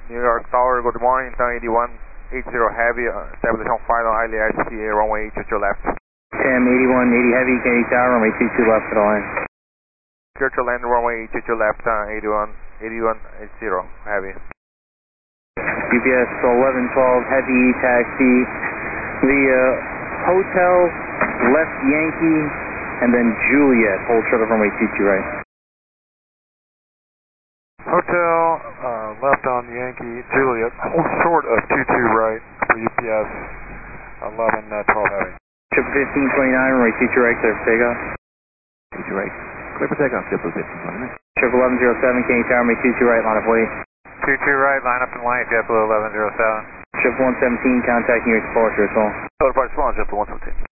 New York Tower, good morning, turn 8180 heavy, establishing final ILSTA, runway 22 left. Cam 8180 heavy, Kennedy Tower, runway 22 left for the line. Clear to land, runway 22 left, 8180 heavy. UPS 1112 heavy, taxi via Hotel, left Yankee, and then Juliet, hold short of runway 22 right. Hotel, left on Yankee, Juliet, hold short of 22 right for UPS 1112 heavy. Triple 1529, runway 22 right, clear for takeoff. 22 right, clear for takeoff, triple 1529. Triple 1107, Kennedy Tower, runway 22 right, line of wait. 22 right, line up and white, JetBlue 1107. Triple 117, contact New York departure, it's all. Departure small, JetBlue 117.